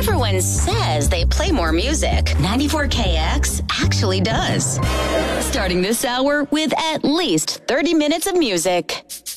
Everyone says they play more music. 94KX actually does. Starting this hour with at least 30 minutes of music.